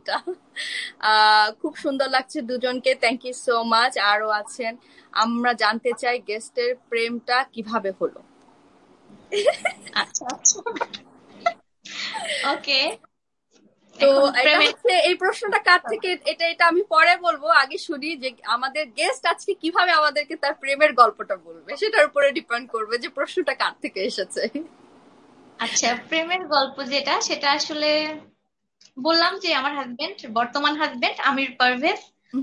দিনটা। খুব সুন্দর লাগছে দুজনকে, থ্যাংক ইউ সো মাচ। আরো আছেন, আমরা জানতে চাই গেস্টের প্রেমটা কিভাবে হলো। আচ্ছা আচ্ছা, ওকে। তো এখন এটা প্রেমের হচ্ছে, এই প্রশ্নটা কার থেকে, এটা এটা আমি পরে বলবো, আগে শুনি যে আমাদের গেস্ট আজকে কিভাবে আমাদেরকে তার প্রেমের গল্পটা বলবে, সেটার উপরে ডিপেন্ড করবে যে প্রশ্নটা কার থেকে এসেছে। আচ্ছা, প্রেমের গল্প যেটা, সেটা আসলে বললাম যে আমার হাজবেন্ড, বর্তমান হাজবেন্ড আমির পারভেজ,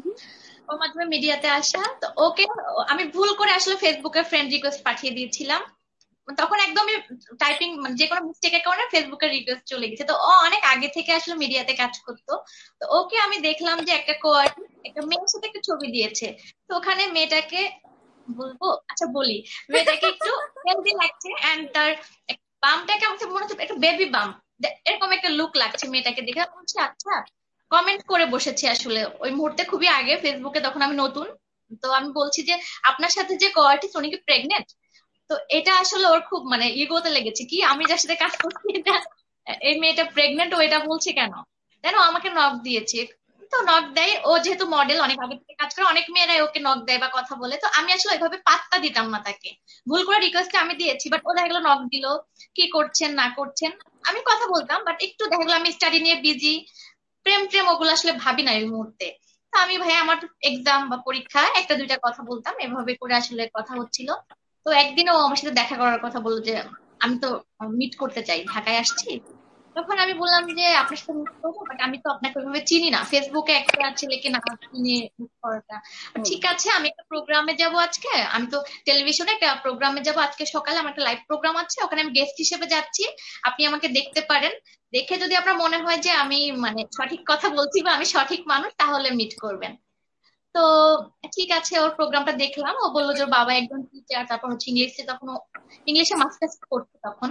ওর মাধ্যমে মিডিয়াতে আসা। তো ওকে আমি ভুল করে আসলে ফেসবুকে ফ্রেন্ড রিকোয়েস্ট পাঠিয়ে দিয়েছিলাম। তখন একদমই টাইপিং যে কোনো মিস্টেকের কারণে ফেসবুকে রিকোয়েস্ট চলে গেছে। তো ও অনেক আগে থেকে আসলে মিডিয়াতে কাজ করতো। তো ওকে আমি দেখলাম যে একটা একটা মেয়ের সাথে একটা ছবি দিয়েছে। তো ওখানে মেয়েটাকে বলবো, আচ্ছা বলি, মেয়েটাকে একটু হেলদি লাগছে, এন্ড তার বামটাকে আমাকে মনে হচ্ছে একটু বেবি বাম, এরকম একটা লুক লাগছে মেয়েটাকে দেখে। আমি বলছি আচ্ছা, কমেন্ট করে বসেছি আসলে ওই মুহূর্তে, খুবই আগে ফেসবুকে, তখন আমি নতুন। তো আমি বলছি যে আপনার সাথে যে কোয়ার্টিস্ট উনি কি প্রেগনেন্ট? তো এটা আসলে ওর খুব মানে ইগোতে লেগেছে, কি আমি যার সাথে কাজ করছি এটা, এই মেয়েটা প্রেগনেন্ট, ও এটা বলছে কেন। দেন ও আমাকে নক দিয়েছে। তো নক দেয়, ও যেহেতু মডেল অনেক আগে থেকে কাজ করে, অনেক মেয়েরাই ওকে নক দেয় বা কথা বলে। তো আমি আসলে ওইভাবে পাত্তা দিতাম না তাকে, ভুল করে রিকোয়েস্ট আমি দিয়েছি, বাট ও দেখা গেলো নক দিল, কি করছেন না করছেন আমি কথা বলতাম, বাট একটু দেখা গেলো আমি স্টাডি নিয়ে বিজি, প্রেম প্রেম ওগুলো আসলে ভাবি না এই মুহূর্তে। তো আমি ভাই আমার এক্সাম বা পরীক্ষা একটা দুইটা কথা বলতাম, এভাবে করে আসলে কথা হচ্ছিল। তো একদিনও আমার সাথে দেখা করার কথা বললো যে আমি তো মিট করতে চাই, ঢাকায় আসছি। তখন আমি বললাম যে আপনার সাথে মিট করবো, বাট আমি তো আপনাকে ওইভাবে চিনি না, ফেসবুকে একটা ছেলেকে না চিনে meet করাটা। হুম। ঠিক আছে, আমি একটা প্রোগ্রামে যাব আজকে, আমি তো টেলিভিশনে একটা প্রোগ্রামে যাব আজকে সকালে, আমার একটা লাইভ প্রোগ্রাম আছে, ওখানে আমি গেস্ট হিসেবে যাচ্ছি, আপনি আমাকে দেখতে পারেন। দেখে যদি আপনার মনে হয় যে আমি মানে সঠিক কথা বলছি বা আমি সঠিক মানুষ, তাহলে মিট করবেন। তো ঠিক আছে, ওর প্রোগ্রামটা দেখলাম। ও বললো যে ওর বাবা একজন টিচার, তারপর হচ্ছে ইংলিশে, তখন ও ইংলিশে মাস্টার্স করছে তখন।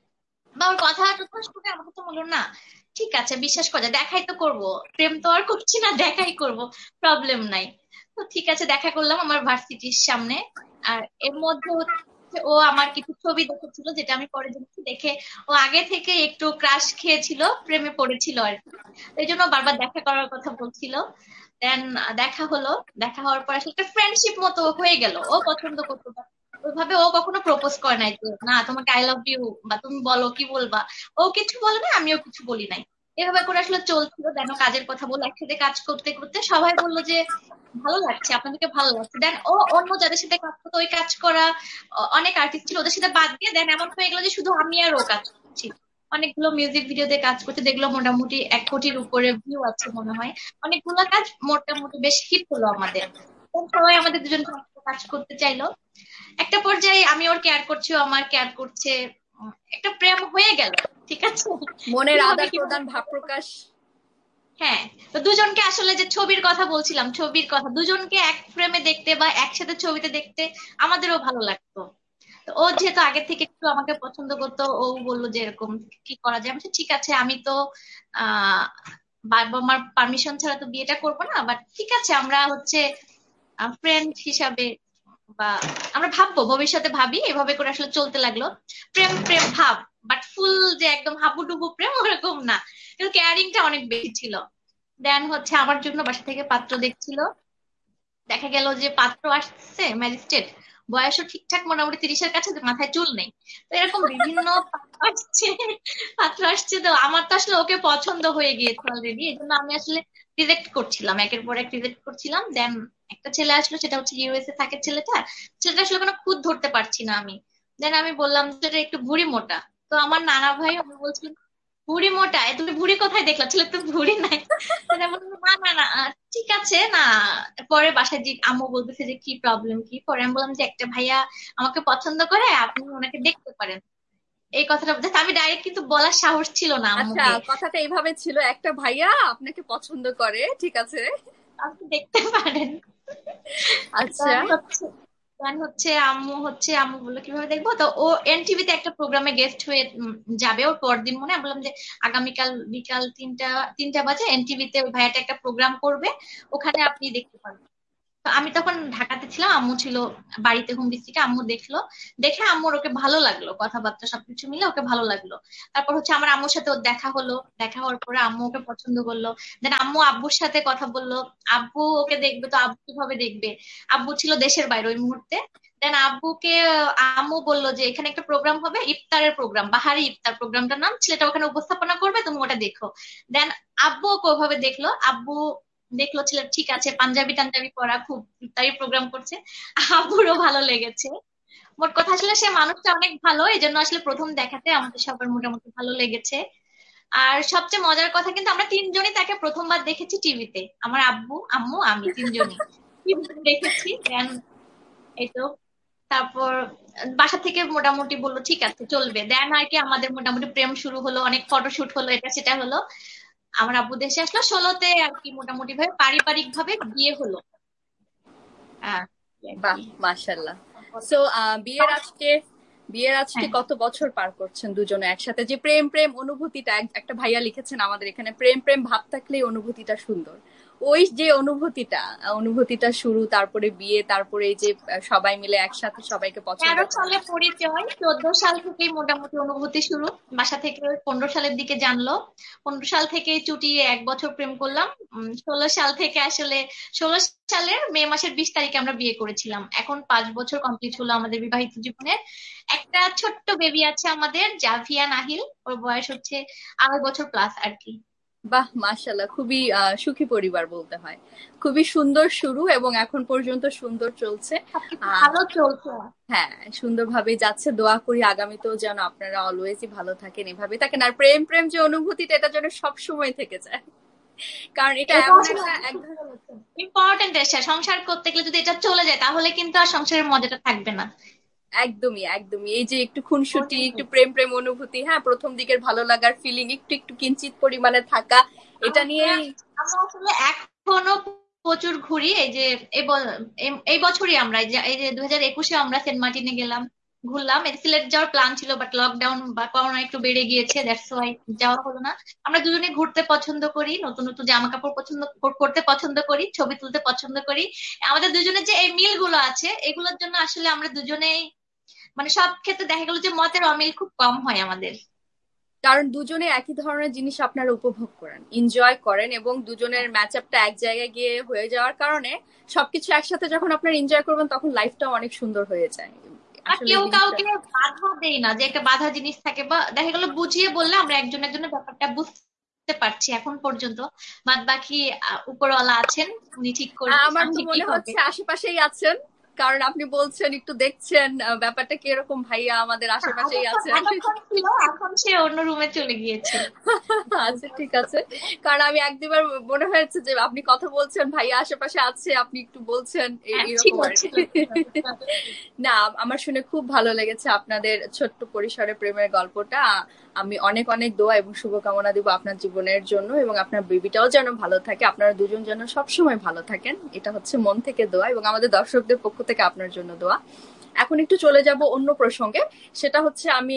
বা ওর কথা টথা শুনে আমাকে তো বললো না, ঠিক আছে বিশ্বাস করা যায়, দেখাই তো করব, প্রেম তো আর করছি না, দেখাই করব, প্রবলেম নাই। তো ঠিক আছে, দেখা করলাম আমার ভার্সিটির সামনে। আর এর মধ্যে হচ্ছে ও আমার কিছু ছবি দেখেছিল, যেটা আমি পরে দেখছি, দেখে ও আগে থেকে একটু ক্রাশ খেয়েছিল, প্রেমে পড়েছিল আর কি। এই জন্য বারবার দেখা করার কথা বলছিল। দেন দেখা হলো। দেখা হওয়ার পর আসলে একটা ফ্রেন্ডশিপ মতো হয়ে গেল, ও পছন্দ করতো। ওইভাবে ও কখনো প্রপোজ করে নাই যে না তোমাকে আই লাভ ইউ বা তুমি বলো কি বলবা, ও কিছু বলে না, আমিও কিছু বলি নাই। এভাবে করে আসলে চলছিল। দেন ও কাজের কথা বললো, একসাথে কাজ করতে করতে সবাই বললো যে ভালো লাগছে, আপনাদেরকে ভালো লাগছে। দেন ও অন্য যাদের সাথে কাজ করতো, ওই কাজ করা অনেক আর্টিস্ট ছিল, ওদের সাথে বাদ দিয়ে দেন এমন হয়ে গেল যে শুধু আমি আর ও কাজ করছি। অনেকগুলো মিউজিক ভিডিওতে কাজ করতে দেখলো, মোটামুটি 1 কোটির উপরে ভিউ আছে মনে হয়। অনেকগুলো কাজ মোটামুটি বেশ হিট হলো আমাদের। তখন সবাই আমাদের দুজনকে একসাথে কাজ করতে চাইলো। একটা পর্যায়ে আমি ওর কেয়ার করছি, ও আমার কেয়ার করছে। একটা প্রেম হয়ে গেল। ঠিক আছে, মনের কিভাবে আদান কিভাবে প্রদান, ভাব প্রকাশ। হ্যাঁ। তো দুজনকে আসলে যে ছবির কথা বলছিলাম, ছবির কথা, দুজনকে এক ফ্রেমে দেখতে বা একসাথে ছবিতে দেখতে আমাদেরও ভালো লাগতো। তো ও যেহেতু আগে থেকে একটু আমাকে পছন্দ করতো, ও বললো যে এরকম কি করা যায়। আমি বলছি, ঠিক আছে, আমি তো আহ বাবা মার পারমিশন ছাড়া তো বিয়েটা করবো না, বাট ঠিক আছে আমরা হচ্ছে ফ্রেন্ড হিসাবে বা আমরা ভাববো, ভবিষ্যতে ভাবি, এভাবে করে আসলে চলতে লাগলো। প্রেম প্রেম ভাব, বাট ফুল যে একদম হাবুডুবু প্রেম ওরকম না, কিন্তু কেয়ারিংটা অনেক বেশি ছিল। দেন হচ্ছে আমার জন্য বাসা থেকে পাত্র দেখছিল। দেখা গেল যে পাত্র আসছে ম্যাজিস্ট্রেট, বয়সও ঠিকঠাক মোটামুটি 30-এর কাছে, মাথায় চুল নেই। তো এরকম বিভিন্ন পাত্র আসছে, পাত্র আসছে। তো আমার তো আসলে ওকে পছন্দ হয়ে গিয়েছে অলরেডি, এই জন্য আমি আসলে রিজেক্ট করছিলাম, একের পর এক রিজেক্ট করছিলাম। দেন একটা ছেলে আসলো, সেটা হচ্ছে ইউএসএ থাকে ছেলেটা। ছেলেটা আসলে কোনো খুঁত ধরতে পারছি না আমি। দেন আমি বললাম যে এটা একটু ভুঁড়ি মোটা। তো আমার নানা ভাই আমি বলছিলাম ভুঁড়ি মোটা, তুমি ভুঁড়ি কোথায় দেখলা, ছেলে তো ভুঁড়ি নাই। তো আমি বললাম, না না না ঠিক আছে না। পরে বাসায় যে আম্মু বলতেছে যে কি প্রবলেম কি, পরে আমি বললাম যে একটা ভাইয়া আমাকে পছন্দ করে, আপনি ওনাকে দেখতে পারেন। এই কথাটা just আমি ডাইরেক্ট, কিন্তু বলার সাহস ছিল না আচ্ছা, আম্মুকে। কথাটা এইভাবে ছিল, একটা ভাইয়া আপনাকে পছন্দ করে, ঠিক আছে। আপনি দেখতে পারেন। আচ্ছা। দেন হচ্ছে দেন হচ্ছে আম্মু বললো কিভাবে দেখবো। তো ও এনটিভিতে একটা প্রোগ্রামে গেস্ট হয়ে যাবে ওর পরদিন মনে হয়। আমি বললাম যে আগামীকাল বিকাল 3টা বাজে এনটিভিতে ওই ভাইয়াটা একটা প্রোগ্রাম করবে, ওখানে আপনি দেখতে পারবেন। তো আমি তখন ঢাকাতে ছিলাম, আম্মু ছিল বাড়িতে হোম ডিস্ট্রিক্টে। আম্মু দেখলো, দেখে আম্মুর ওকে ভালো লাগলো, কথাবার্তা সবকিছু মিলে ওকে ভালো লাগলো। তারপর হচ্ছে আমার আম্মুর সাথে ওর দেখা হলো, দেখা হওয়ার পরে আম্মু ওকে পছন্দ করলো। দেন আম্মু আব্বুর সাথে কথা বললো, আব্বু ওকে দেখবে, তো আব্বু কিভাবে দেখবে, আব্বু ছিল দেশের বাইরে ওই মুহূর্তে। দেন আব্বুকে আম্মু বললো যে এখানে একটা প্রোগ্রাম হবে, ইফতারের প্রোগ্রাম, বাহারি ইফতার প্রোগ্রামটার নাম, ছেলেটা ওখানে উপস্থাপনা করবে, তুমি ওটা দেখো। দেন আব্বু ওকে ওভাবে দেখলো, আব্বু দেখলো ছেলে ঠিক আছে, পাঞ্জাবি টাঞ্জাবি পরা, খুব ইফতারি প্রোগ্রাম করছে, আব্বুরও ভালো লেগেছে। মোট কথা আসলে সে মানুষটা অনেক ভালো, এই জন্য আসলে প্রথম দেখাতে আমাদের সবার মোটামুটি ভালো লেগেছে। আর সবচেয়ে মজার কথা, কিন্তু আমরা তিনজনই তাকে প্রথমবার দেখেছি টিভিতে, আমার আব্বু আম্মু আমি তিনজনই টিভিতে দেখেছি। দেন এই তো, তারপর বাসা থেকে মোটামুটি বললো ঠিক আছে চলবে। দেন আর কি আমাদের মোটামুটি প্রেম শুরু হলো, অনেক ফটোশুট হলো, এটা সেটা হলো। আমার আব্বু দেশে আসলো 16তে আর কি, মোটামুটি ভাবে পারিবারিক ভাবে বিয়ে হলো। হ্যাঁ, এই আর বাহ, কি। মাশাল্লাহ। সো বিয়ের আজকে হ্যাঁ, কত বছর পার করছেন দুজনে একসাথে? যে প্রেম প্রেম অনুভূতিটা, একটা ভাইয়া লিখেছেন আমাদের এখানে, প্রেম প্রেম ভাব থাকলেই অনুভূতিটা সুন্দর। ওই যে অনুভূতিটা শুরু, তারপরে বিয়ে, তারপরে এই যে সবাই মিলে একসাথে সবাইকে পছন্দ 13 করা। সালে পরিচয়, 14 সাল থেকেই মোটামুটি অনুভূতি শুরু। বাসা থেকে ওই 15 সালের দিকে জানলো, 15 সাল থেকে চুটিয়ে 1 বছর প্রেম করলাম। 16 সাল থেকে আসলে, 16 সালের মে মাসের 20 তারিখে আমরা বিয়ে করেছিলাম। এখন 5 বছর কমপ্লিট হলো আমাদের বিবাহিত জীবনের। একটা ছোট্ট বেবি আছে আমাদের, জাভিয়া নাহিল, ওর বয়স হচ্ছে 2.5 বছর প্লাস আর কি। বাহ, মাশাল্লাহ, খুবই সুখী পরিবার বলতে হয়। খুবই সুন্দর শুরু এবং এখন পর্যন্ত সুন্দর চলছে। সবকিছু আহ ভালো চলছে। হ্যাঁ, সুন্দরভাবে যাচ্ছে। দোয়া করি আগামীতেও যেন আপনারা অলওয়েজই ভালো থাকেন, এভাবে থাকেন, আর প্রেম প্রেম যে অনুভূতিটা এটা যেন সব সময় থেকে যায়। কারণ এটা এটা এমন আসলে একটা আপনি ঠিক বলেছেন, ইম্পর্টেন্ট এসে সংসার করতে গেলে যদি এটা চলে যায় তাহলে কিন্তু আর সংসারের মজাটা থাকবে না। একদমই একদমই, এই যে একটু খুনসুটি, ওটাই। একটু প্রেম প্রেম অনুভূতি, হ্যাঁ, প্রথম দিকের ভালো লাগার ফিলিং একটু একটু কিঞ্চিত পরিমাণে থাকা, এটা আমরা নিয়েই। আমরা আসলে এখনো প্রচুর ঘুরি। এই যে এই বছরই আমরা এই যে 2021-এ আমরা সেন্ট মার্টিনে গেলাম, ঘুরলাম। এই সিলেট যাওয়ার প্ল্যান ছিল, বাট লকডাউন বা করোনা একটু বেড়ে গিয়েছে, দ্যাটস ওয়াই যাওয়া হলো না। আমরা দুজনে ঘুরতে পছন্দ করি, নতুন নতুন জামা কাপড় পছন্দ করতে পছন্দ করি, ছবি তুলতে পছন্দ করি। আমাদের দুজনের যে এই মিলগুলো আছে, এগুলোর জন্য আসলে আমরা দুজনেই মানে সব ক্ষেত্রে দেখা গেল যে মতের অমিল খুব কম হয় আমাদের। কারণ দুজনে একই ধরনের জিনিস আপনারা উপভোগ করেন, এনজয় করেন, এবং দুজনের ম্যাচ আপটা এক জায়গায় গিয়ে হয়ে যাওয়ার কারণে সবকিছু একসাথে যখন আপনারা এনজয় করবেন তখন লাইফটাও অনেক সুন্দর হয়ে যায় আর আসলে কেউ জিনিসটা। কাউকে বাধা দেই না, যে একটা বাধা জিনিস থাকে, বা দেখা গেল বুঝিয়ে বললে আমরা একজন একজনের ব্যাপারটা বুঝতে পারছি এখন পর্যন্ত। বাদ বাকি উপরওয়ালা আছেন, উনি ঠিক করবেন আমার তো সামনে কি মনে হবে। হচ্ছে আশেপাশেই আছেন, কারণ আপনি বলছেন একটু দেখছেন ব্যাপারটা কিরকম, ভাইয়া আমাদের না, আশেপাশেই এতক্ষণ আছেন। এতক্ষণ ছিল, এখন সে অন্য রুমে চলে গিয়েছে। আচ্ছা, ঠিক আছে। কারণ আমি এক দুবার মনে হয়েছে যে আপনি কথা বলছেন, ভাইয়া আশেপাশে আছে, আপনি একটু বলছেন, হ্যাঁ, ছিল এরকম আর কি। ছিল ছিল। না, আমার শুনে খুব ভালো লেগেছে আপনাদের ছোট্ট পরিসরে প্রেমের গল্পটা। আমি অনেক অনেক দোয়া এবং শুভকামনা দিব আপনার জীবনের জন্য, এবং আপনার বেবিটাও যেন ভালো থাকে, আপনারা দুজন যেন সবসময় ভালো থাকেন, এটা হচ্ছে মন থেকে দোয়া, এবং আমাদের দর্শকদের পক্ষ থেকে আপনার জন্য দোয়া। এখন একটু চলে যাব অন্য প্রসঙ্গে। সেটা হচ্ছে আমি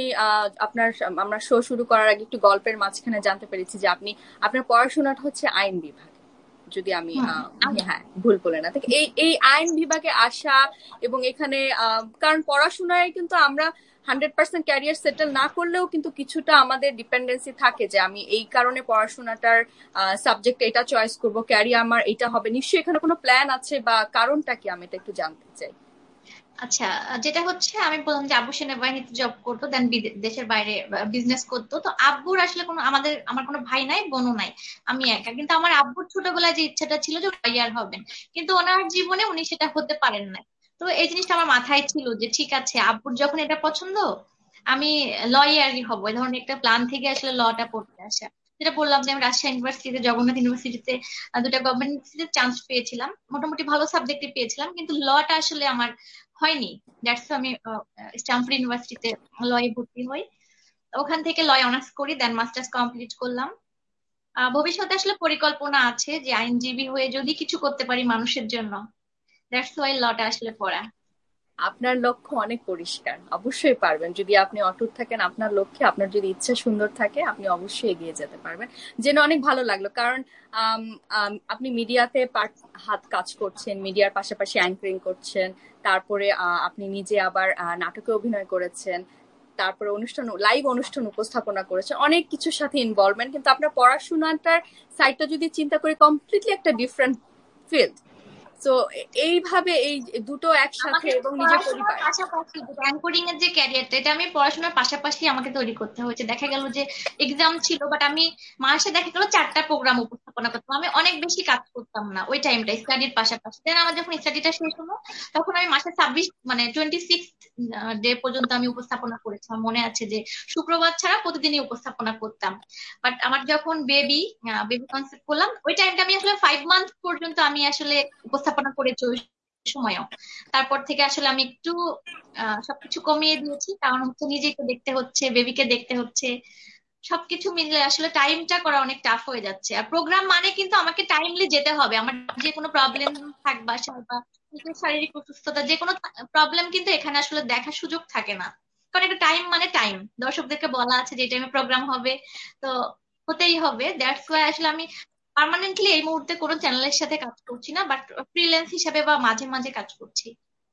আমরা শো শুরু করার আগে একটু গল্পের মাঝখানে জানতে পেরেছি যে আপনার পড়াশোনাটা হচ্ছে আইন বিভাগ, যদি আমি হুম। হ্যাঁ, ভুল বলে না থাকে। এই এই আইন বিভাগে আসা এবং এখানে কারণ পড়াশোনায় কিন্তু আমরা 100% ক্যারিয়ার সেটেল না করলেও কিন্তু কিছুটা আমাদের ডিপেন্ডেন্সি থাকে, যে আমি এই কারণে পড়াশোনাটার সাবজেক্ট এটা চয়েস করব, ক্যারিয়ার আমার এটা হবে। নিশ্চয়ই এখানে কোনো প্ল্যান আছে বা কারণটা কি, আমি এটা একটু জানতে চাই। আচ্ছা, যেটা হচ্ছে আমি বললাম যে আব্বু সেনাবাহিনীতে জব করতো, দেন দেশের বাইরে বিজনেস করতো। তো আব্বুর আসলে আমার কোনো ভাই নাই, বোনও নাই, আমি একা। কিন্তু আমার আব্বুর ছোটবেলায় যে ইচ্ছাটা ছিল যে লয়ার হবেন, কিন্তু ওনার জীবনে উনি সেটা হতে পারেন না। তো এই জিনিসটা আমার মাথায় ছিল যে ঠিক আছে, আব্বুর যখন এটা পছন্দ, আমি লয়ারই হব, এই ধরনের একটা প্ল্যান থেকে আসলে লটা পড়তে আসা। যেটা বললাম যে আমি রাজশাহী ইউনিভার্সিটিতে, জগন্নাথ ইউনিভার্সিটিতে দুটা গভর্নমেন্ট ইউনিভার্সিটিতে চান্স পেয়েছিলাম, মোটামুটি ভালো সাবজেক্টে পেয়েছিলাম, কিন্তু লটা আসলে আমার হয়নি। দ্যাটস আমি স্ট্যামফোর্ড ইউনিভার্সিটিতে লয়ে ভর্তি হই। ওখান থেকে লয় অনার্স করি, দেন মাস্টার্স কমপ্লিট করলাম। ভবিষ্যতে আসলে পরিকল্পনা আছে যে আইনজীবী হয়ে যদি কিছু করতে পারি মানুষের জন্য, দ্যাটস ওয়াই লটা আসলে পড়া। আপনার লক্ষ্য অনেক পরিষ্কার, অবশ্যই পারবেন যদি আপনি অটুট থাকেন আপনার লক্ষ্যে, আপনার যদি ইচ্ছা সুন্দর থাকে আপনি অবশ্যই এগিয়ে যেতে পারবেন। জেনে অনেক ভালো লাগলো, কারণ আম, আপনি মিডিয়াতে হাত কাজ করছেন, মিডিয়ার পাশাপাশি অ্যাঙ্করিং করছেন, তারপরে আপনি নিজে আবার নাটকে অভিনয় করেছেন, তারপরে লাইভ অনুষ্ঠান উপস্থাপনা করেছেন, অনেক কিছুর সাথে ইনভলভমেন্ট। কিন্তু আপনার পড়াশোনাটার সাইডটা যদি চিন্তা করি, কমপ্লিটলি একটা ডিফারেন্ট ফিল্ড। তো এইভাবে এই দুটো একসাথে আমাকে এবং নিজের পড়াশোনার পরিবার। পাশাপাশি অ্যাঙ্করিং এর যে ক্যারিয়ারটা, এটা আমি পড়াশোনার পাশাপাশি আমাকে তৈরি করতে হয়েছে। দেখা গেল যে এক্সাম ছিল, বাট আমি মাসে দেখা গেল 4টা প্রোগ্রাম উপস্থাপনা করতাম। আমি অনেক বেশি কাজ করতাম না ওই টাইমটা স্টাডির পাশাপাশি। দেন আমার যখন স্টাডিটা শেষ হলো, তখন আমি মাসে 26 মানে 26 ডে পর্যন্ত আমি উপস্থাপনা করেছি। আমার মনে আছে যে শুক্রবার ছাড়া প্রতিদিনই উপস্থাপনা করতাম। বাট আমার যখন বেবি কনসেপ্ট করলাম, ওই টাইমটা আমি আসলে 5 মান্থ পর্যন্ত আমি আসলে উপস্থাপনা করেছি ওই সময়ও। তারপর থেকে আসলে আমি একটু সবকিছু কমিয়ে দিয়েছি, কারণ হচ্ছে নিজেকে দেখতে হচ্ছে, বেবিকে দেখতে হচ্ছে। সবকিছু মিলে আসলে টাইমটা করা অনেক টাফ হয়ে যাচ্ছে। আর প্রোগ্রাম মানে কিন্তু আমাকে টাইমলি যেতে হবে। আমার যে কোনো প্রবলেম থাক বাসায় বা নিজের শারীরিক অসুস্থতা, যে কোনো প্রবলেম কিন্তু এখানে আসলে দেখার সুযোগ থাকে না। কারণ একটা টাইম মানে টাইম, দর্শকদেরকে বলা আছে যে এই টাইমে প্রোগ্রাম হবে, তো হতেই হবে। দ্যাটস ওয়াই আসলে আমি পার্মানেন্টলি এই মুহূর্তে কোনো চ্যানেলের সাথে কাজ করছি না, বাট ফ্রিল্যান্স হিসাবে বা মাঝে মাঝে কাজ করছি।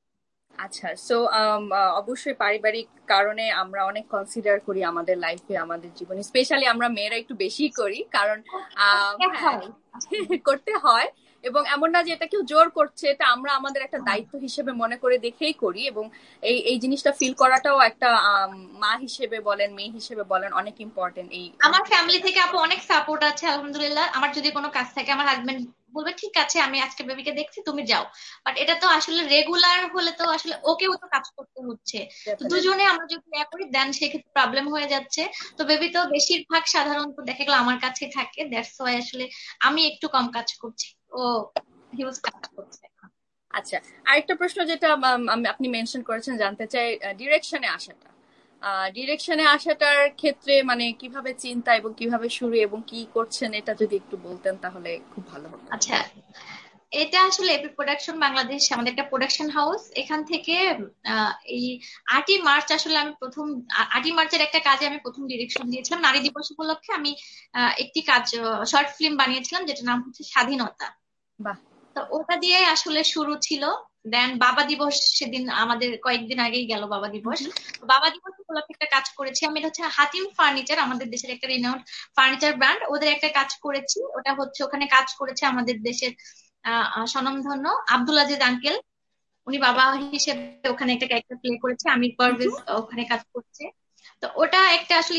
আচ্ছা, সো অবশ্যই পারিবারিক কারণে আমরা অনেক কনসিডার করি আমাদের লাইফে, আমাদের জীবনে, স্পেশালি আমরা মেয়েরা একটু বেশি করি, কারণ হ্যাঁ, হয় আসলে। করতে হয়। এবং এমন না যে এটা কেউ জোর করছে, এটা আমরা আমাদের একটা দায়িত্ব হিসেবে মনে করে দেখেই করি। এবং এই এই জিনিসটা ফিল করাটাও একটা মা হিসেবে বলেন, মেয়ে হিসেবে বলেন, অনেক ইম্পর্টেন্ট এই আমার ফ্যামিলি থেকে আপু অনেক সাপোর্ট আছে আলহামদুলিল্লাহ। আমার যদি কোনো কাজ থাকে, আমার হাজবেন্ড বলবে ঠিক আছে আমি আজকে বেবিকে দেখছি, তুমি যাও। বাট এটা তো আসলে রেগুলার হলে তো আসলে ওকেও তো কাজ করতে হচ্ছে। তো ডেফিনেটলি। দুজনে আমরা যদি ইয়া করি দেন সেক্ষেত্রে প্রবলেম হয়ে যাচ্ছে। তো বেবি তো বেশিরভাগ সাধারণত দেখা গেল আমার কাছেই থাকে, দ্যাটস ওয়াই আসলে আমি একটু কম কাজ করছি, ও হিউজ কাজ করছে। আচ্ছা, আরেকটা প্রশ্ন যেটা আপনি মেনশন করেছেন, জানতে চাই ডিরেকশনে আসাটা। ডিরেকশনে আসাটার ক্ষেত্রে মানে কিভাবে চিন্তা এবং কিভাবে শুরু এবং কি করছেন, এটা যদি একটু বলতেন তাহলে খুব ভালো হতো। আচ্ছা, এটা আসলে এপি প্রোডাকশন বাংলাদেশ, আমাদের একটা প্রোডাকশন হাউস। এখান থেকে এই 8ই মার্চ আসলে আমি প্রথম 8ই মার্চের একটা কাজে আমি প্রথম ডিরেকশন দিয়েছিলাম। নারী দিবস উপলক্ষে আমি একটি কাজ শর্ট ফিল্ম বানিয়েছিলাম, যেটার নাম হচ্ছে স্বাধীনতা। বাহ। তো ওটা দিয়ে আসলে শুরু ছিল। দেন বাবা দিবস, সেদিন আমাদের কয়েকদিন আগেই গেল বাবা দিবস। বাবা দিবস উপলক্ষে একটা কাজ করেছি আমি, এটা হচ্ছে হাতিম ফার্নিচার, আমাদের দেশের একটা রিনাউন্ড ফার্নিচার ব্র্যান্ড, ওদের একটা কাজ করেছি। ওটা হচ্ছে ওখানে কাজ করেছে আমাদের দেশের স্বনামধন্য আব্দুল আজিজ আঙ্কেল। উনি বাবা হিসেবে ওখানে একটা ক্যারেক্টার প্লে করেছে। আমির পারভেজ ওখানে কাজ করছে। তো ওটা একটা আসলে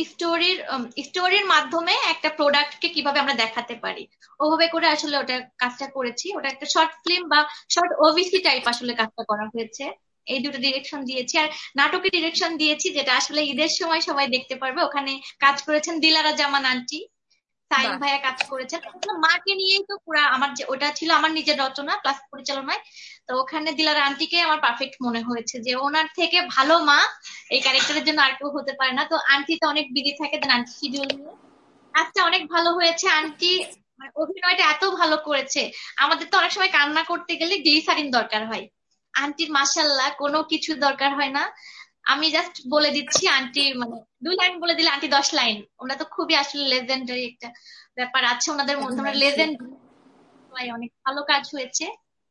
স্টোরির মাধ্যমে একটা প্রোডাক্টকে কিভাবে আমরা দেখাতে পারি, ওভাবে করে আসলে ওটা কাজটা করেছি। ওটা একটা শর্ট ফিল্ম বা শর্ট ওভিসি টাইপ আসলে কাজটা করা হয়েছে। এই দুটো ডিরেকশন দিয়েছি। আর নাটকে ডিরেকশন দিয়েছি, যেটা আসলে ঈদের সময় সবাই দেখতে পারবে। ওখানে কাজ করেছেন দিলারা জামান আন্টি, সাইম বাহ। ভাইয়া কাজ করেছেন। আসলে মাকে নিয়েই তো পুরা আমার, যে ওটা ছিল আমার নিজের রচনা প্লাস পরিচালনায়। তো ওখানে দিলারা আন্টিকে আমার পারফেক্ট মনে হয়েছে, যে ওনার থেকে ভালো মা এই ক্যারেক্টারের জন্য আর কেউ হতে পারে না। তো আন্টি তো অনেক বিজি থাকে, দেন আন্টি শিডিউল নিয়ে আচ্ছা অনেক ভালো হয়েছে। আন্টি মানে অভিনয়টা এত ভালো করেছে। আমাদের তো অনেক সময় কান্না করতে গেলে গ্লিসারিন দরকার হয়, আন্টির মাশাল্লাহ কোনো কিছু দরকার হয় না। আমি জাস্ট বলে দিচ্ছি, আন্টি মানে 2 লাইন বলে দিলে আন্টি 10 লাইন। ওনারা তো খুবই আসলে লেজেন্ডারি একটা ব্যাপার আছে ওনাদের মধ্যে, ওনারা ডেফিনেটলি। লেজেন্ড। অনেক ভালো কাজ হয়েছে।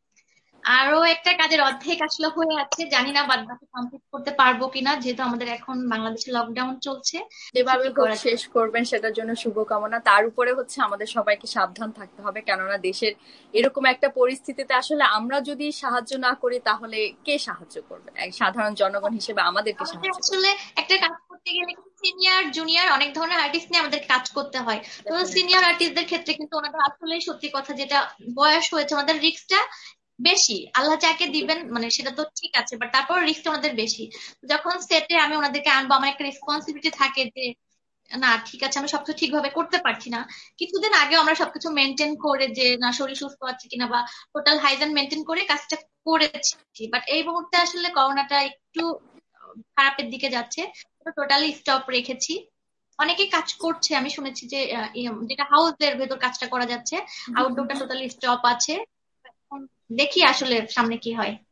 আরো একটা কাজের অর্ধেক আসলে হয়ে আছে, জানি না বাদ বাকি কমপ্লিট করতে পারবো কিনা, যেহেতু আমাদের এখন বাংলাদেশে লকডাউন চলছে। দেখি যেভাবে কি হোক করা যায়। শেষ করবেন সেটার জন্য শুভকামনা। তার উপরে হচ্ছে আমাদের সবাইকে সাবধান থাকতে হবে, কেননা দেশের এরকম একটা পরিস্থিতিতে আসলে আমরা যদি সাহায্য না করি তাহলে কে সাহায্য করবে? এক সাধারণ জনগণ হিসেবে আমাদেরকে আমাদের সাহায্য করবে। আসলে একটা কাজ করতে গেলে সিনিয়র জুনিয়র অনেক ধরনের আর্টিস্ট নিয়ে আমাদের কাজ করতে হয়। তো ডেফিনেটলি। সিনিয়র আর্টিস্টদের ক্ষেত্রে কিন্তু ওনাদের আসলে সত্যি কথা যেটা, বয়স হয়েছে, ওনাদের রিস্কটা বেশি। আল্লাহ যাকে দিবেন মানে সেটা তো ঠিক আছে, বাট তারপর রিস্কটা ওনাদের বেশি। যখন সেটে আমি ওনাদেরকে আনবো, আমার একটা রেসপন্সিবিলিটি থাকে যে না ঠিক আছে আমি সবকিছু ঠিকভাবে করতে পারছি না। কিছুদিন আগে আমরা সবকিছু মেনটেন করে, যে না শরীর সুস্থ আছে কিনা বা টোটাল হাইজেন মেনটেন করে কাজটা করেছি। বাট এই মুহূর্তে আসলে করোনাটা একটু খারাপের দিকে যাচ্ছে, টোটালি স্টপ রেখেছি। অনেকে কাজ করছে, আমি শুনেছি যে যেটা হাউসের ভেতর কাজটা করা যাচ্ছে, আউটডোরটা টোটালি স্টপ আছে। এখন দেখি আসলে সামনে কি হয়।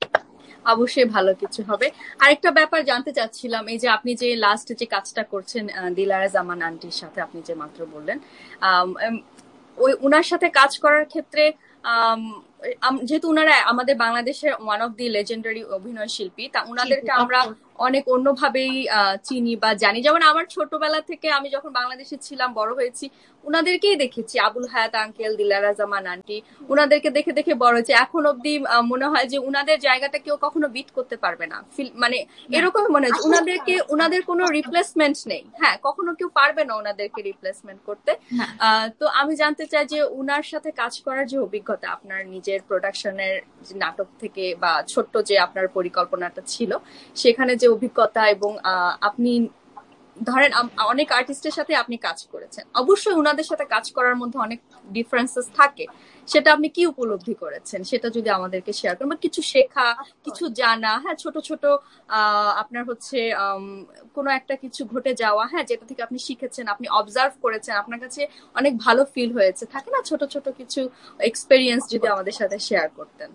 অবশ্যই ভালো কিছু হবে। আরেকটা ব্যাপার জানতে চাচ্ছিলাম, এই যে আপনি যে লাস্ট যে কাজটা করছেন দিলারা জামান আন্টির সাথে, আপনি যে মাত্র বললেন, আম, এম, ওই উনার সাথে কাজ করার ক্ষেত্রে আম, যেহেতু উনারা আমাদের বাংলাদেশের ওয়ান অফ দি লেজেন্ডারি অভিনয় শিল্পী, তা জি জি, উনাদেরকে আমরা অফকোর্স। অনেক অন্যভাবেই চিনি বা জানি। যেমন আমার ছোটবেলা থেকে আমি যখন বাংলাদেশে ছিলাম, বড় হয়েছি, উনাদেরকেই দেখেছি, আবুল হায়াত আঙ্কেল, দিলারা জামান আন্টি, উনাদেরকে দেখে দেখে বড় হয়েছে। এখন অব্দি মনে হয় যে উনাদের জায়গাটা কেউ কখনো বিট করতে পারবে না, মানে না, এরকম মনে হয় যে আসলে উনাদেরকে, উনাদের কোনো রিপ্লেসমেন্ট নেই। হ্যাঁ, কখনো কেউ পারবে না উনাদেরকে রিপ্লেসমেন্ট করতে। না। তো আমি জানতে চাই যে উনার সাথে কাজ করার যে অভিজ্ঞতা, আপনার নিজের প্রোডাকশনের নাটক থেকে বা ছোট্ট যে আপনার পরিকল্পনাটা ছিল সেখানে যে অভিজ্ঞতা, এবং আপনি ধরেন অনেক আর্টিস্টের সাথে আপনি কাজ করেছেন, অবশ্যই উনাদের সাথে কাজ করার মধ্যে অনেক ডিফারেন্সেস থাকে, সেটা আপনি কি উপলব্ধি করেছেন সেটা যদি আমাদেরকে শেয়ার করেন, বা কিছু শেখা, কিছু জানা, হ্যাঁ, ছোট ছোট আপনার হচ্ছে কোনো একটা কিছু ঘটে যাওয়া, হ্যাঁ, যেটা থেকে আপনি শিখেছেন, আপনি অবজার্ভ করেছেন, আপনার কাছে অনেক ভালো ফিল হয়েছে, থাকে না ছোট ছোট কিছু এক্সপেরিয়েন্স, যদি আমাদের সাথে শেয়ার করতেন।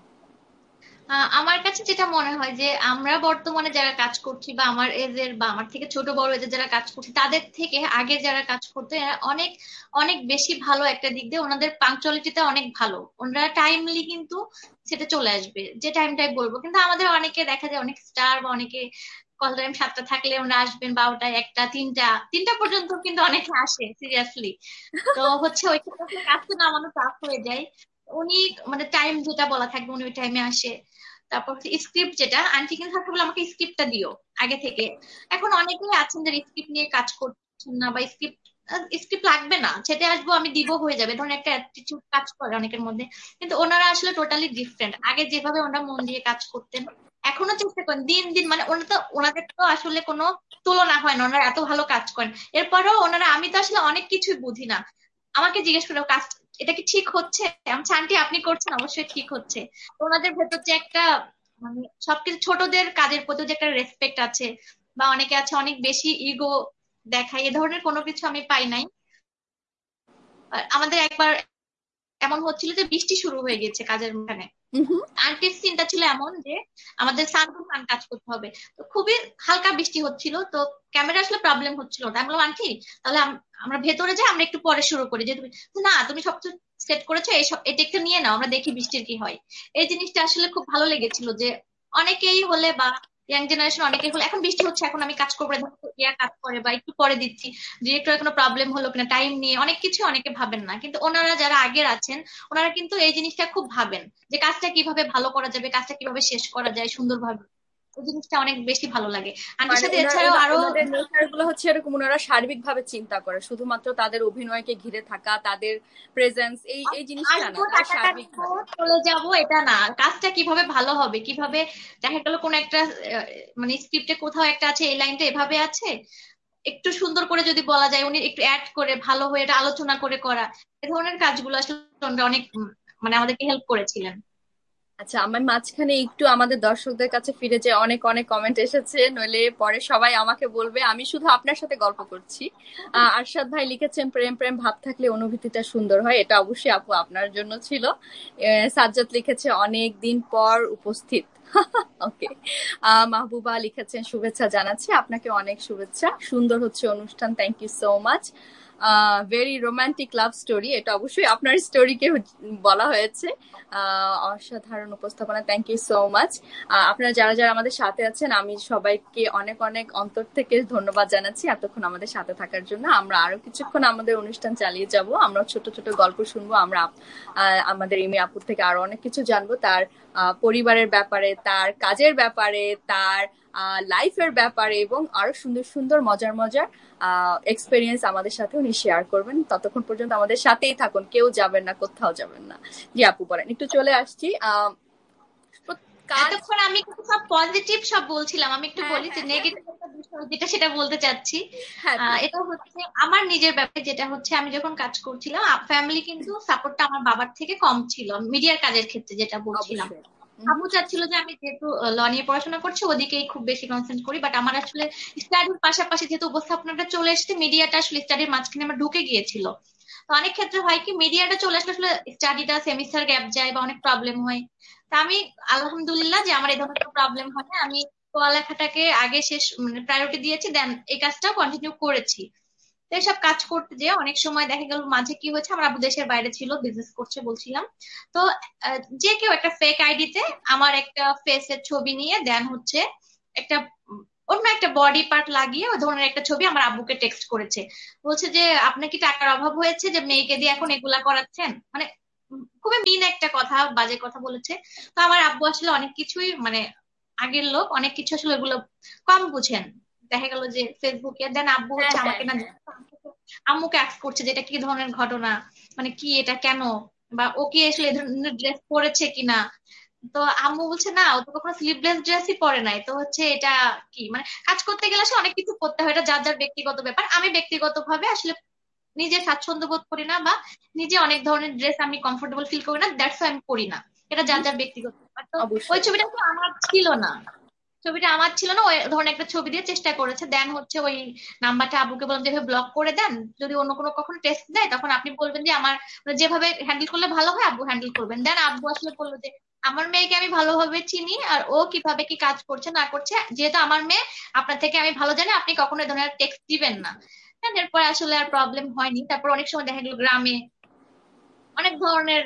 আমার কাছে যেটা মনে হয় যে আমরা বর্তমানে যারা কাজ করছি বা আমার এজের বা আমার থেকে ছোট বড় এজের যারা কাজ করছি তাদের থেকে আগে যারা কাজ করতো এরা অনেক অনেক বেশি ভালো। একটা দিক দিয়ে ওনাদের পাংচুয়ালিটিতে অনেক ভালো, ওনারা টাইমলি কিন্তু সেটা চলে আসবে যে টাইমটাই বলবো। কিন্তু আমাদের অনেকে দেখা যায় অনেক স্টার বা অনেকে কল টাইম 7টা থাকলে ওনারা আসবেন 12টা 1টা 3টা 3টা পর্যন্ত কিন্তু অনেকে আসে সিরিয়াসলি। তো হচ্ছে ওই ক্ষেত্রে আসলে কাজটা নামানো টাফ হয়ে যায়। উনি মানে টাইম যেটা বলা থাকবে উনি ওই টাইমে আসে। তারপর স্ক্রিপ্ট যেটা আন্টি কিন্তু থাকতে বলে আমাকে স্ক্রিপ্টটা দিও আগে থেকে। এখন অনেকেই আছেন যারা স্ক্রিপ্ট নিয়ে কাজ করছেন না বা স্ক্রিপ্ট স্ক্রিপ্ট লাগবে না, ছেটে আসবো আমি দিব হয়ে যাবে, ধরুন একটা অ্যাটিটিউড কাজ করে অনেকের মধ্যে। কিন্তু ওনারা আসলে টোটালি ডিফারেন্ট। আগে যেভাবে ওনারা মন দিয়ে কাজ করতেন এখনো চেষ্টা করেন দিন দিন, মানে ওনারা তো ওনাদের তো আসলে কোনো তুলনা হয় না, ওনারা এত ভালো কাজ করেন। এরপরেও ওনারা, আমি তো আসলে অনেক কিছুই বুঝি না, আমাকে জিজ্ঞেস করে কাজ এটা কি ঠিক হচ্ছে, আমি বলছি, আন্টি আপনি করছেন অবশ্যই ঠিক হচ্ছে। তো ওনাদের ভেতর যে একটা মানে সবকিছু ছোটদের কাজের প্রতি যে একটা রেসপেক্ট আছে, বা অনেকে আছে অনেক বেশি ইগো দেখায়, এ ধরনের কোনো কিছু আমি পাই নাই। আর আমাদের একবার এমন হচ্ছিল যে বৃষ্টি শুরু হয়ে গেছে কাজের মাঝখানে, আন্টির চিন্তা ছিল এমন যে আমাদের সান কাজ করতে হবে। তো খুবই হালকা বৃষ্টি হচ্ছিল, তো ক্যামেরা আসলে প্রবলেম হচ্ছিল না। আমি বললাম আন্টি তাহলে আমরা ভেতরে যাই, আমরা একটু পরে শুরু করি, যে তুমি না তুমি সবকিছু সেট করেছো, এইসব এটা একটু নিয়ে নাও আমরা দেখি বৃষ্টির কি হয়। এই জিনিসটা আসলে খুব ভালো লেগেছিল যে অনেকেই হলে বা ইয়াং জেনারেশন অনেকেই হলে এখন বৃষ্টি হচ্ছে এখন আমি কাজ করবো না, দেখো ইয়া কাজ করে বা একটু পরে দিচ্ছি, ডিরেক্টরের কোনো প্রবলেম হলো কিনা, টাইম নিয়ে অনেক কিছু অনেকে ভাবেন না। কিন্তু ওনারা যারা আগের আছেন ওনারা কিন্তু এই জিনিসটা খুব ভাবেন যে কাজটা কিভাবে ভালো করা যাবে, কাজটা কিভাবে শেষ করা যায় সুন্দরভাবে। ওই জিনিসটা অনেক বেশি ভালো লাগে আন্টির মানে সাথে। এছাড়াও আরো ওনাদের নেচার গুলো হচ্ছে এরকম, ওনারা সার্বিক ভাবে চিন্তা করে, শুধুমাত্র তাদের অভিনয়কে ঘিরে থাকা, তাদের প্রেজেন্স, এই এই জিনিসটা না, আসবো তারা টাকাটা সার্বিক নিবো ভাবে। চলে যাব এটা না, কাজটা কিভাবে ভালো হবে, কিভাবে দেখা গেল কোন একটা মানে স্ক্রিপ্টে কোথাও একটা আছে এই লাইনটা এভাবে আছে, একটু সুন্দর করে যদি বলা যায় উনি একটু অ্যাড করে ভালো হয়ে এটা আলোচনা করে করা, এ ধরনের কাজগুলো আসলে ওনারা অনেক মানে আমাদেরকে হেল্প করেছিলেন। আচ্ছা, আমার মাঝখানে একটু আমাদের দর্শকদের কাছে ফিরে যে অনেক অনেক কমেন্ট এসেছে, নইলে পরে সবাই আমাকে বলবে আমি শুধু আপনার সাথে গল্প করছি। আরশাদ ভাই লিখেছেন, প্রেম প্রেম ভাব থাকলে অনুভূতিটা সুন্দর হয়, এটা অবশ্যই আপু আপনার জন্য ছিল। সাজ্জাদ লিখেছে অনেক দিন পর উপস্থিত। ওকে। মাহবুবা লিখেছেন শুভেচ্ছা জানাচ্ছি, আপনাকে অনেক শুভেচ্ছা, সুন্দর হচ্ছে অনুষ্ঠান, thank you so much. Very romantic love story, এটা অবশ্যই আপনার স্টোরিকে বলা হয়েছে। অসাধারণ উপস্থাপনা, থ্যাংক ইউ সো মাচ। আপনারা যারা যারা আমাদের সাথে আছেন, আমি সবাইকে অনেক অনেক অন্তর থেকে ধন্যবাদ জানাচ্ছি এতক্ষণ আমাদের সাথে থাকার জন্য। আমরা আরো কিছুক্ষণ আমাদের অনুষ্ঠান চালিয়ে যাব, আমরা ছোট ছোট গল্প শুনবো, আমরা আমাদের ইমি আপুর থেকে আরো অনেক কিছু জানবো, তার পরিবারের ব্যাপারে, তার কাজের ব্যাপারে, তার লাইফের ব্যাপারে, এবং আরো সুন্দর সুন্দর মজার মজার এক্সপেরিয়েন্স আমাদের সাথে উনি শেয়ার করবেন। ততক্ষণ পর্যন্ত আমাদের সাথেই থাকুন, কেউ যাবেন না, কোথাও যাবেন না। জি আপু বলেন, একটু চলে আসছি কাজ। এতক্ষণ আমি কিন্তু সব পজিটিভ সব বলছিলাম, আমি একটু হ্যাঁ বলি যে হ্যাঁ হ্যাঁ নেগেটিভ একটা বিষয় যেটা সেটা বলতে চাচ্ছি। হ্যাঁ প্লিজ। এটা হচ্ছে আমার নিজের ব্যাপারে, যেটা হচ্ছে আমি যখন কাজ করছিলাম ফ্যামিলি কিন্তু সাপোর্টটা আমার বাবার থেকে কম ছিল মিডিয়ার কাজের ক্ষেত্রে যেটা বলছিলাম। অবশ্যই। আম্মু চাচ্ছিল যে আমি যেহেতু ল নিয়ে পড়াশোনা করছি ওদিকেই খুব বেশি কনসেন্ট্রেট করি, বাট আমার আসলে স্টাডির পাশাপাশি যেহেতু উপস্থাপনাটা চলে এসেছে, মিডিয়াটা আসলে স্টাডির মাঝখানে আমার ঢুকে গিয়েছিল। তো অনেক ক্ষেত্রে হয় কি, মিডিয়াটা চলে আসলে আসলে স্টাডিটা সেমিস্টার গ্যাপ যায় বা অনেক প্রবলেম হয়। তা আমি আলহামদুলিল্লাহ যে আমার এই ধরনের কোনো প্রবলেম হয় না, আমি পড়ালেখাটাকে আগে শেষ মানে প্রায়োরিটি দিয়েছি, দেন এই কাজটাও কন্টিনিউ করেছি। তো এইসব কাজ করতে যে অনেক সময় দেখা গেল মাঝে কি হয়েছে, আমার আব্বু দেশের বাইরে ছিল, বিজনেস করছে বলছিলাম। তো যে কেউ একটা ফেক আইডিতে আমার একটা ফেসের ছবি নিয়ে দেন হচ্ছে একটা অন্য একটা বডি পার্ট লাগিয়ে ওই ধরনের একটা ছবি আমার আব্বুকে টেক্সট করেছে। বলছে যে আপনার কি টাকার অভাব হয়েছে যে মেয়েকে দিয়ে এখন এগুলা করাচ্ছেন, মানে খুবই মিন একটা কথা, বাজে কথা বলেছে। তো আমার আব্বু আসলে অনেক কিছুই মানে আগের লোক, অনেক কিছু আসলে এগুলো কম বুঝেন। দেখা গেল যে ফেসবুকে দেন আব্বু হ্যাঁ, হচ্ছে হ্যাঁ, আমাকে না হ্যাঁ। আম্মুকে আস্ক করছে যে এটা কি ধরনের ঘটনা, মানে কি এটা কেন, বা ও কি আসলে এই ধরনের ড্রেস পরেছে কিনা। তো আম্মু বলছে না, ও তো কখনো স্লিভলেস ড্রেসই পরে নাই, তো হচ্ছে এটা কি, মানে কাজ করতে গেলে আসলে অনেক কিছু করতে হয়, এটা যার যার ব্যক্তিগত ব্যাপার। আমি ব্যক্তিগত ভাবে আসলে নিজে স্বাচ্ছন্দ্য বোধ করি না, বা নিজে অনেক ধরনের ড্রেস আমি কমফোর্টেবল ফিল করি না, দ্যাটস আমি করি না। এটা যার হুম, যার ব্যক্তিগত ব্যাপার। তো ওই অবশ্যই। ছবিটা তো আমার ছিল না, ছবিটা আমার ছিল না, ওই ধরনের একটা ছবি দিয়ে চেষ্টা করেছে। দেন হচ্ছে ওই নাম্বারটা আব্বুকে বললাম যেভাবে ব্লক করে দেন, যদি অন্য কোনো কখনো টেস্ট দেয় তখন আপনি বলবেন যে আমার মানে যেভাবে হ্যান্ডেল করলে ভালো হয় আব্বু হ্যান্ডেল করবেন। দেন আব্বু আসলে বললো যে আমার মেয়েকে আমি ভালোভাবে চিনি, আর ও কিভাবে কি কাজ করছে না করছে, যেহেতু আমার মেয়ে আপনার থেকে আমি ভালো জানি, আপনি কখনো এই ধরনের টেক্সট দিবেন না। দেন এরপর আসলে আর প্রবলেম হয়নি। তারপর অনেক সময় দেখা গেলো গ্রামে অনেক ধরনের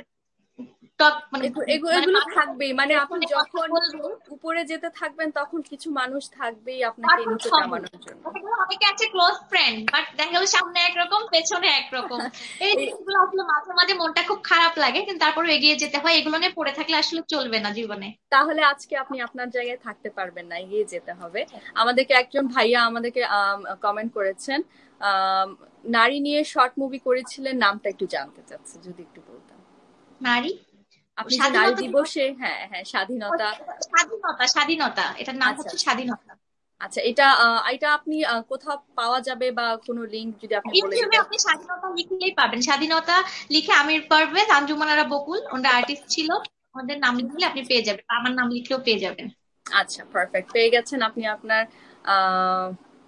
টক মানে মানে এগুলো মানুষ থাকবেই, মানে আপনি পেছনে কথা যখন বলবে। উপরে যেতে থাকবেন তখন কিছু মানুষ থাকবেই আপনাকে পাঠক নিচে হবে, নামানোর জন্য। দেখা গেলো অনেকে আছে ক্লোজ ফ্রেন্ড, বাট দেখা গেলো সামনে একরকম পেছনে একরকম। এই এই জিনিসগুলো আসলে মাঝে মাঝে মনটা খুব খারাপ লাগে, কিন্তু তারপরে এগিয়ে যেতে হয়, এগুলো নিয়ে পড়ে থাকলে আসলে চলবে না জীবনে। তাহলে আজকে আপনি আপনার জায়গায় থাকতে পারবেন না, এগিয়ে যেতে হবে। আমাদেরকে একজন ভাইয়া আমাদেরকে কমেন্ট করেছেন, আম, নারী নিয়ে শর্ট মুভি করেছিলেন, নামটা একটু জানতে চাচ্ছি, যদি একটু বলতেন। নারী আপনি যে নারী স্বাধীনতা দিবস, দিবসে, হ্যাঁ হ্যাঁ, স্বাধীনতা। স্বাধীনতা স্বাধীনতা, এটার নাম আচ্ছা হচ্ছে আচ্ছা। স্বাধীনতা। আচ্ছা, এটা আপনি কোথাও পাওয়া যাবে, বা কোনো লিংক যদি আপনি বলে ইউটিউবে দিতেন। আপনি স্বাধীনতা লিখলেই পাবেন, স্বাধীনতা লিখে আমির পারভেজ, আঞ্জুমান আরা বকুল, ওনারা আর্টিস্ট ছিল, ওদের নাম লিখলে আপনি পেয়ে যাবেন, আমার নাম লিখলেও পেয়ে যাবেন। আচ্ছা, পারফেক্ট, পেয়ে গেছেন আপনি আপনার আহ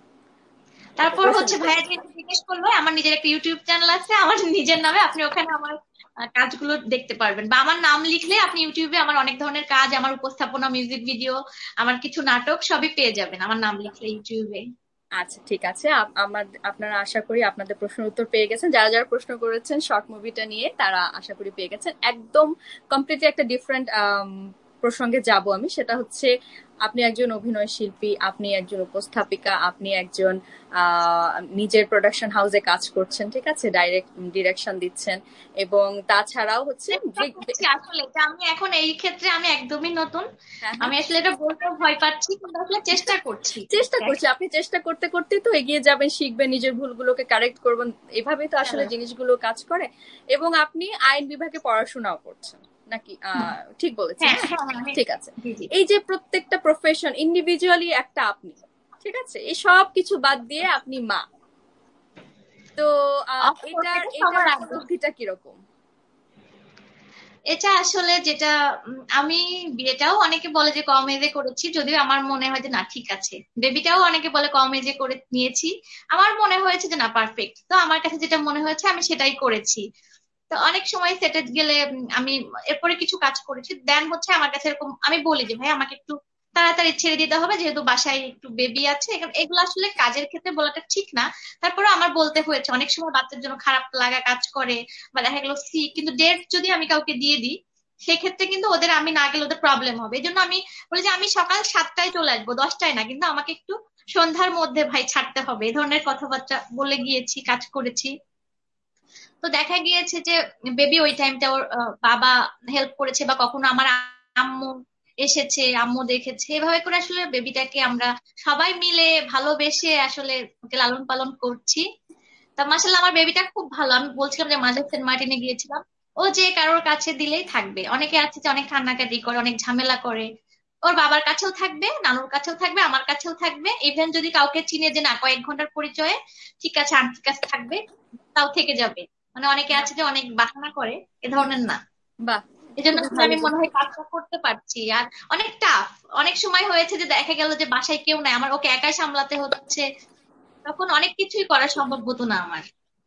তারপর হচ্ছে প্রশ্নটা। ভাইয়া যেহেতু জিজ্ঞেস করলো, আমার নিজের একটা ইউটিউব চ্যানেল আছে আমার নিজের নামে, আপনি ওখানে আমার কাজগুলো দেখতে পারবেন, বা আমার নাম লিখলে আপনি ইউটিউবে আমার অনেক ধরনের কাজ, আমার উপস্থাপনা, মিউজিক ভিডিও, আমার কিছু নাটক সবই পেয়ে যাবেন আমার নাম লিখলে ইউটিউবে। আচ্ছা, ঠিক আছে। আপনারা আশা করি আপনাদের প্রশ্নের উত্তর পেয়ে গেছেন। যারা যারা প্রশ্ন করেছেন শর্ট মুভিটা নিয়ে, তারা আশা করি পেয়ে গেছেন। একদম কমপ্লিটলি একটা ডিফারেন্ট প্রসঙ্গে যাব আমি, সেটা হচ্ছে আপনি একজন অভিনয় শিল্পী, আপনি একজন উপস্থাপিকা, আপনি একজন নিজের প্রোডাকশন হাউসে কাজ করছেন, ঠিক আছে, ডিরেকশন দিচ্ছেন, এবং তাছাড়াও হচ্ছে চেষ্টা করছি আসলে, যে আমি এখন এই ক্ষেত্রে আমি একদমই নতুন, হ্যাঁ হ্যাঁ, আমি আসলে এটা বলতেও ভয় পাচ্ছি, কিন্তু আসলে চেষ্টা করছি। চেষ্টা করছি। আপনি চেষ্টা করতে করতে তো এগিয়ে যাবেন, শিখবেন, নিজের ভুলগুলোকে কারেক্ট করবেন, এভাবেই তো আসলে জিনিসগুলো কাজ করে। এবং আপনি আইন বিভাগে পড়াশোনাও করছেন নাকি? ঠিক বলেছি হ্যাঁ না? হ্যাঁ হ্যাঁ ঠিক আছে। জি জি। এই যে প্রত্যেকটা প্রফেশন ইন্ডিভিজুয়ালি একটা আপনি, ঠিক আছে, এই সব কিছু বাদ দিয়ে আপনি মা। তো অফকোর্স এটার এটা এটার সবার আগে। উপলব্ধিটা কিরকম? এটা আসলে যেটা আমি বিয়েটাও অনেকে বলে যে কম এজে করেছি, যদিও আমার মনে হয় যে না ঠিক আছে। বেবিটাও অনেকে বলে কম এজে করে নিয়েছি, আমার মনে হয়েছে যে না পারফেক্ট, তো আমার কাছে যেটা মনে হয়েছে আমি সেটাই করেছি। তো অনেক সময় সেটে গেলে আমি এরপরে কিছু কাজ করেছি, দেন হচ্ছে আমার কাছে এরকম আমি বলি যে ভাই আমাকে একটু তাড়াতাড়ি ছেড়ে দিতে হবে, যেহেতু বাসায় একটু বেবি আছে। এগুলো আসলে কাজের ক্ষেত্রে বলাটা ঠিক না, তারপরে আমার বলতে হয়েছে। অনেক সময় বাচ্চার জন্য খারাপ লাগা কাজ করে, বা দেখা গেলো কিন্তু ডেট যদি আমি কাউকে দিয়ে দিই, সেক্ষেত্রে কিন্তু ওদের আমি না গেলে ওদের প্রবলেম হবে। এই জন্য আমি বলি যে আমি সকাল 7টায় চলে আসবো, 10টায় না, কিন্তু আমাকে একটু সন্ধ্যার মধ্যে ভাই ছাড়তে হবে, এই ধরনের কথাবার্তা বলে গিয়েছি, কাজ করেছি। তো দেখা গিয়েছে যে বেবি ওই টাইমটা ওর বাবা হেল্প করেছে, বা কখনো আমার আম্মু এসেছে, আম্মু দেখেছে, এভাবে করে আসলে বেবিটাকে আমরা সবাই মিলে ভালোবেসে আসলে ওকে লালন পালন করছি। তা মাসাল্লাহ আমার বেবিটা খুব ভালো। আমি বলছিলাম যে মাঝে সেন্ট মার্টিনে গিয়েছিলাম, ও যে কারোর কাছে দিলেই থাকবে। অনেকে আছে যে অনেক কান্নাকাটি করে, অনেক ঝামেলা করে, ওর বাবার কাছেও থাকবে, নানুর কাছেও থাকবে, আমার কাছেও থাকবে, ইভেন যদি কাউকে চিনে যে না কয়েক ঘন্টার পরিচয়ে, ঠিক আছে আন্টির কাছে থাকবে, তাও থেকে যাবে। মানে অনেকে আছে যে অনেক বাহানা করে, এ ধরনের না। বাহ, এই জন্য খুবই আসলে ভালো আমি মনে হয় কাজটা করতে পারছি। আর অনেক টাফ, অনেক সময় হয়েছে যে দেখা গেল যে বাসায় কেউ নাই, আমার ওকে একাই সামলাতে হচ্ছে, তখন অনেক কিছুই করা সম্ভব হতো না আমার।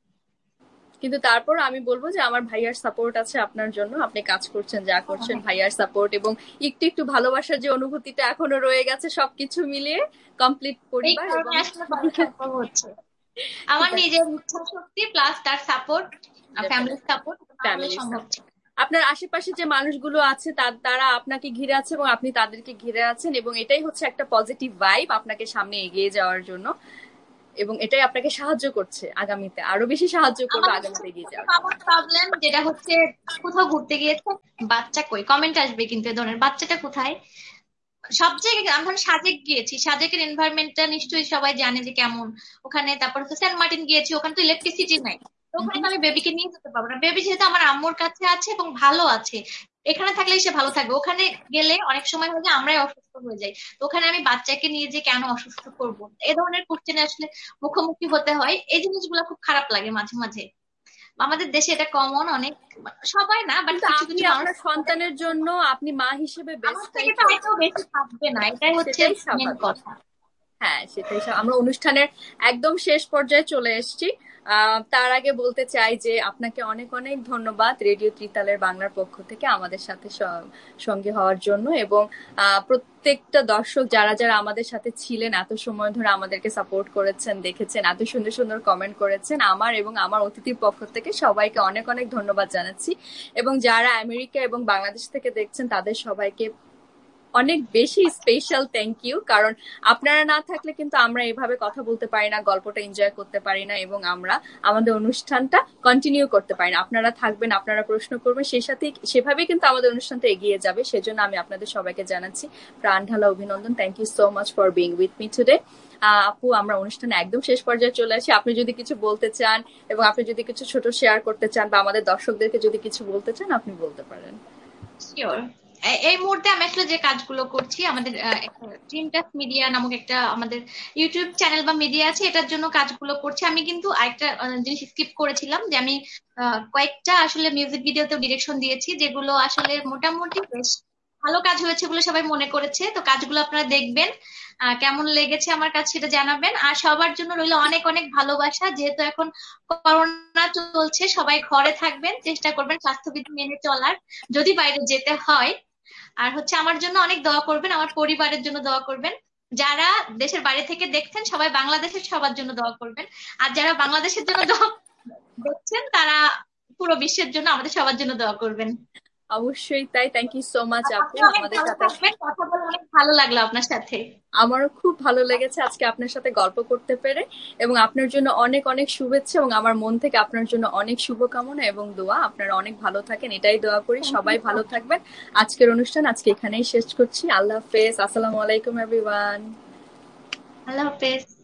কিন্তু তারপর আমি বলবো যে আমার ভাইয়ার সাপোর্ট আছে আপনার জন্য, আপনি কাজ করছেন যা করছেন ভাইয়ার সাপোর্ট এবং একটু একটু ভালোবাসার যে অনুভূতিটা এখনো রয়ে গেছে সবকিছু মিলিয়ে কমপ্লিট এই পরিবার এবং কারণে আসলে করা সম্ভব হচ্ছে আমার ঠিক আছে নিজের ইচ্ছা শক্তি প্লাস তার সাপোর্ট, ফ্যামিলির ডেফিনেটলি সাপোর্ট, না হলে ফ্যামিলি সম্ভব ছিল না। আপনার আশেপাশে যে মানুষগুলো আছে তারা আপনাকে ঘিরে আছে এবং আপনি তাদেরকে ঘিরে আছেন এবং এটাই হচ্ছে একটা পজিটিভ ভাইব আপনাকে সামনে এগিয়ে যাওয়ার জন্য এবং এটাই আপনাকে সাহায্য করছে আগামীতে আরো বেশি সাহায্য করবে আমাদের আগামীতে এগিয়ে যাওয়ার জন্য। কমন প্রবলেম যেটা হচ্ছে, কোথাও ঘুরতে গিয়েছে, বাচ্চা কই, কমেন্ট আসবে কিন্তু এ ধরনের, বাচ্চাটা কোথায়। সব জায়গায় আমি ধরুন সাজেক গিয়েছি, সাজেকের এনভায়রনমেন্টটা নিশ্চয়ই সবাই জানে যে কেমন ওখানে। তারপর হচ্ছে সেন্ট মার্টিন গিয়েছি, ওখানে তো ইলেকট্রিসিটি নাই, তো ওখানে তো আমি বেবিকে নিয়ে যেতে পারবো না। বেবি যেহেতু আমার আম্মুর কাছে আছে এবং ভালো আছে, এখানে থাকলেই সে ভালো থাকবে, ওখানে গেলে অনেক সময় হয় যে আমরাই অসুস্থ হয়ে যাই, তো ওখানে আমি বাচ্চাকে নিয়ে যে কেন অসুস্থ করবো, এ ধরনের কোশ্চেনে আসলে মুখোমুখি হতে হয়। এই জিনিসগুলো খুব খারাপ লাগে মাঝে মাঝে। আমাদের দেশে এটা কমন অনেক, সবাই না বাট কিন্তু কিছু আপনি কিছু মানুষ। আপনার সন্তানের জন্য আপনি মা হিসেবে আমার বেস্টটাই থেকে তো করবেন, হয়তো বেশি থাকবে না, এটাই হচ্ছে সেটাই মেন স্বাভাবিক। কথা। হ্যাঁ সেটাই আমরা অনুষ্ঠানের একদম শেষ পর্যায়ে চলে এসেছি। তার আগে বলতে চাই যে আপনাকে অনেক অনেক ধন্যবাদ রেডিও ত্রিতালের বাংলার পক্ষ থেকে আমাদের সাথে সঙ্গে হওয়ার জন্য এবং প্রত্যেকটা দর্শক যারা যারা আমাদের সাথে ছিলেন এত সময় ধরে আমাদেরকে সাপোর্ট করেছেন, দেখেছেন, এত সুন্দর সুন্দর কমেন্ট করেছেন, আমার এবং আমার অতিথির পক্ষ থেকে সবাইকে অনেক অনেক ধন্যবাদ জানাচ্ছি এবং যারা আমেরিকা এবং বাংলাদেশ থেকে দেখছেন তাদের সবাইকে অনেক বেশি স্পেশাল থ্যাংক ইউ, কারণ আপনারা না থাকলে কিন্তু আমরা এভাবে কথা বলতে পারি না, গল্পটা এনজয় করতে পারি না এবং আমরা আমাদের অনুষ্ঠানটা কন্টিনিউ করতে পারি না। আপনারা থাকবেন, আপনারা প্রশ্ন করবেন, সেই সাথে সেভাবেই কিন্তু আমাদের অনুষ্ঠানটা এগিয়ে যাবে। সেজন্য আমি আপনাদের সবাইকে জানাচ্ছি প্রাণ ঢালা অভিনন্দন। Thank you so much for being with me today. আপু আমরা অনুষ্ঠানে একদম শেষ পর্যায়ে চলে আসি, আপনি যদি কিছু বলতে চান এবং আপনি যদি কিছু ছোট শেয়ার করতে চান বা আমাদের দর্শকদেরকে যদি কিছু বলতে চান আপনি বলতে পারেন। শিওর। এই মুহূর্তে আমি আসলে যে কাজগুলো করছি, আমাদের ড্রিমটাস মিডিয়া নামক একটা আমাদের ইউটিউব চ্যানেল বা মিডিয়া আছে, এটার জন্য কাজগুলো করছি। আমি কিন্তু আরেকটা জিনিস স্কিপ করেছিলাম, যে আমি কয়েকটা আসলে মিউজিক ভিডিওতেও ডিরেকশন দিয়েছি, যেগুলো আসলে মোটামুটি বেশ ভালো কাজ হয়েছে বলে সবাই মনে করেছে। তো কাজগুলো আপনারা দেখবেন, কেমন লেগেছে আমার কাছে সেটা জানাবেন। আর সবার জন্য রইল অনেক অনেক ভালোবাসা। যেহেতু এখন করোনা চলছে, সবাই ঘরে থাকবেন, চেষ্টা করবেন স্বাস্থ্যবিধি মেনে চলার, যদি বাইরে যেতে হয়। আর হচ্ছে আমার জন্য অনেক দোয়া করবেন, আমার পরিবারের জন্য দোয়া করবেন। যারা দেশের বাইরে থেকে দেখছেন সবাই বাংলাদেশের সবার জন্য দোয়া করবেন। আর যারা বাংলাদেশের জন্য দোয়া দেখছেন তারা পুরো বিশ্বের জন্য, আমাদের সবার জন্য দোয়া করবেন। অবশ্যই তাই। থ্যাংক ইউ সো মাচ আপু আপনি অনেক আমাদের ভালো সাথে। থাকবেন, কথা বলে অনেক ভালো লাগলো আপনার সাথে। আমারও খুব ভালো লেগেছে আজকে আপনার সাথে গল্প করতে পেরে এবং আপনার জন্য অনেক অনেক শুভেচ্ছা এবং আমার মন থেকে আপনার জন্য অনেক শুভকামনা এবং দোয়া। আপনারা অনেক ভালো থাকেন এটাই দোয়া করি, থ্যাংক ইউ সবাই সো ভালো মাচ। থাকবেন। আজকের অনুষ্ঠান আজকে এখানেই শেষ করছি। আল্লাহ হাফেজ, আসসালামু আলাইকুম এভরিওয়ান। আল্লাহ হাফেজ।